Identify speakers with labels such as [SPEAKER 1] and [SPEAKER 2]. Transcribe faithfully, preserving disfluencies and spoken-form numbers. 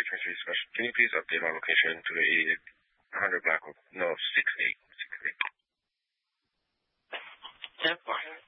[SPEAKER 1] three twenty-three special. Can you please update my location to the eighty-eight hundred Blackwell? No, six eight. six eight.
[SPEAKER 2] ten four.